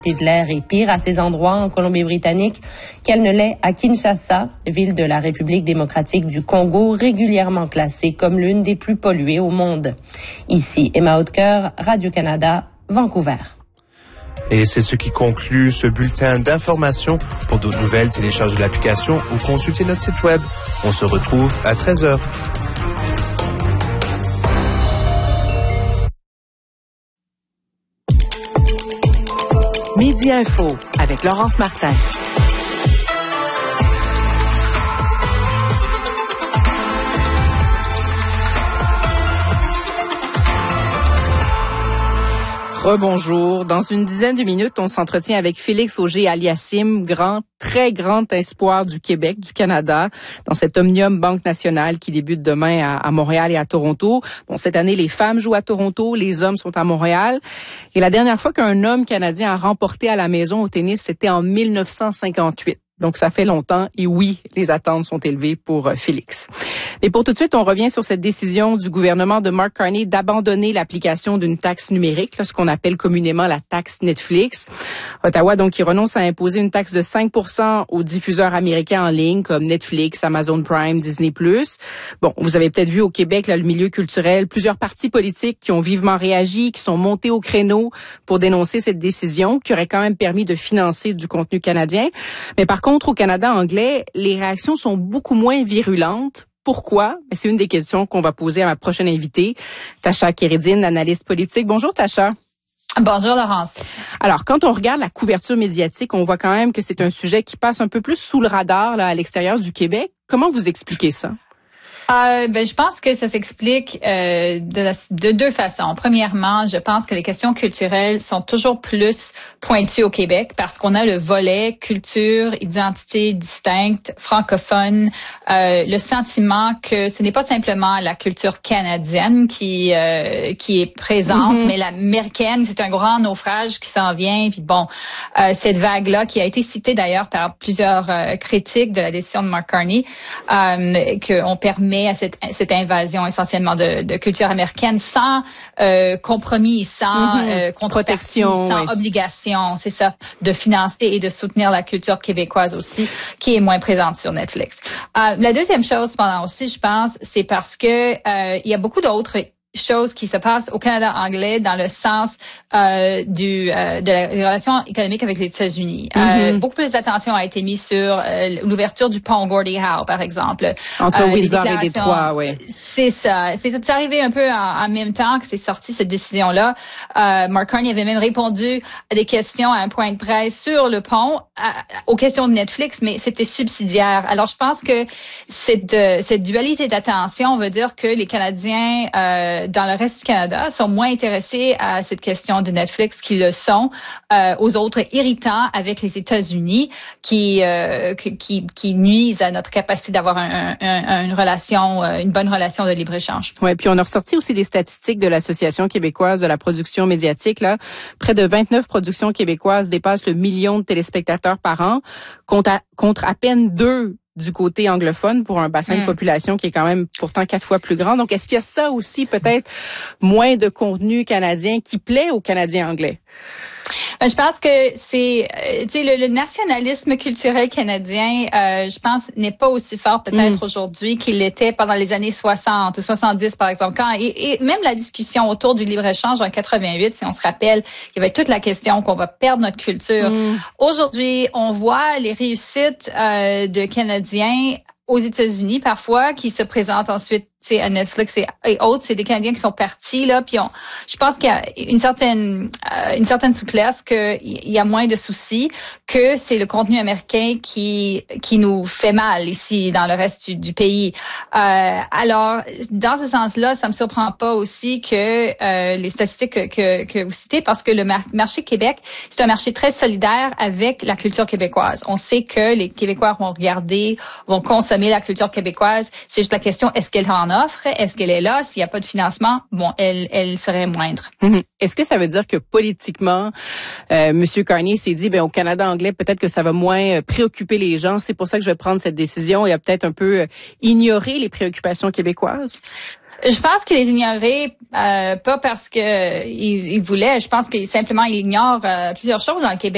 de l'air est pire à ces endroits en Colombie-Britannique qu'elle ne l'est à Kinshasa, ville de la République démocratique du Congo, régulièrement classée comme l'une des plus polluées au monde. Ici Emma Hautecoeur, Radio-Canada, Vancouver. Et c'est ce qui conclut ce bulletin d'information. Pour d'autres nouvelles, téléchargez l'application ou consultez notre site web. On se retrouve à 13h. Midi Info avec Laurence Martin. Rebonjour. Dans une dizaine de minutes, on s'entretient avec Félix Auger-Aliassime, très grand espoir du Québec, du Canada, dans cet Omnium Banque Nationale qui débute demain à Montréal et à Toronto. Bon, cette année, les femmes jouent à Toronto, les hommes sont à Montréal. Et la dernière fois qu'un homme canadien a remporté à la maison au tennis, c'était en 1958. Donc, ça fait longtemps. Et oui, les attentes sont élevées pour Félix. Mais pour tout de suite, on revient sur cette décision du gouvernement de Mark Carney d'abandonner l'application d'une taxe numérique, ce qu'on appelle communément la taxe Netflix. Ottawa, donc, qui renonce à imposer une taxe de 5% aux diffuseurs américains en ligne comme Netflix, Amazon Prime, Disney+. Bon, vous avez peut-être vu au Québec, là, le milieu culturel, plusieurs partis politiques qui ont vivement réagi, qui sont montés au créneau pour dénoncer cette décision, qui aurait quand même permis de financer du contenu canadien. Mais par contre, au Canada anglais, les réactions sont beaucoup moins virulentes. Pourquoi? C'est une des questions qu'on va poser à ma prochaine invitée, Tasha Kéredine, analyste politique. Bonjour Tasha. Bonjour Laurence. Alors, quand on regarde la couverture médiatique, on voit quand même que c'est un sujet qui passe un peu plus sous le radar là, à l'extérieur du Québec. Comment vous expliquez ça? Je pense que ça s'explique de deux façons. Premièrement, je pense que les questions culturelles sont toujours plus pointues au Québec parce qu'on a le volet culture, identité distincte, francophone, le sentiment que ce n'est pas simplement la culture canadienne qui est présente, mais l'américaine, c'est un grand naufrage qui s'en vient. Puis bon, cette vague-là qui a été citée d'ailleurs par plusieurs critiques de la décision de Mark Carney, qu'on permet à cette invasion essentiellement de culture américaine sans compromis, sans contrepartie, sans obligation, c'est ça, de financer et de soutenir la culture québécoise aussi, qui est moins présente sur Netflix. La deuxième chose, cependant aussi, je pense, c'est parce que il y a beaucoup d'autres choses qui se passent au Canada anglais dans le sens de la relation économique avec les États-Unis. Beaucoup plus d'attention a été mise sur l'ouverture du pont Gordie Howe, par exemple. Entre Windsor et Détroit, oui. C'est ça. C'est arrivé un peu en même temps que c'est sorti cette décision-là. Mark Carney avait même répondu à des questions à un point de presse sur le pont, aux questions de Netflix, mais c'était subsidiaire. Alors, je pense que cette dualité d'attention veut dire que les Canadiens dans le reste du Canada sont moins intéressés à cette question de Netflix qu'ils le sont aux autres irritants avec les États-Unis qui nuisent à notre capacité d'avoir une bonne relation de libre-échange. Ouais, puis on a ressorti aussi des statistiques de l'Association québécoise de la production médiatique là, près de 29 productions québécoises dépassent le million de téléspectateurs par an contre à peine 2 du côté anglophone pour un bassin de population qui est quand même pourtant 4 fois plus grand. Donc, est-ce qu'il y a ça aussi, peut-être, moins de contenu canadien qui plaît aux Canadiens anglais? Je pense que c'est, le nationalisme culturel canadien, je pense, n'est pas aussi fort peut-être aujourd'hui qu'il l'était pendant les années 60 ou 70, par exemple. Et même la discussion autour du libre-échange en 88, si on se rappelle, il y avait toute la question qu'on va perdre notre culture. Aujourd'hui, on voit les réussites de Canadiens aux États-Unis parfois qui se présentent ensuite à Netflix et autres, c'est des Canadiens qui sont partis là, puis je pense qu'il y a une certaine souplesse, qu'il y a moins de soucis, que c'est le contenu américain qui nous fait mal ici dans le reste du pays. Alors, dans ce sens-là, ça me surprend pas aussi que les statistiques que vous citez, parce que le marché Québec, c'est un marché très solidaire avec la culture québécoise. On sait que les Québécois vont regarder, vont consommer la culture québécoise. C'est juste la question, est-ce qu'elle en offre? Est-ce qu'elle est là? S'il n'y a pas de financement, bon, elle serait moindre. Est-ce que ça veut dire que politiquement, M. Carney s'est dit, au Canada anglais, peut-être que ça va moins préoccuper les gens. C'est pour ça que je vais prendre cette décision et a peut-être un peu ignoré les préoccupations québécoises? Je pense qu'il les ignorait pas parce que il voulait. Je pense qu'il simplement ignore plusieurs choses dans le Québec.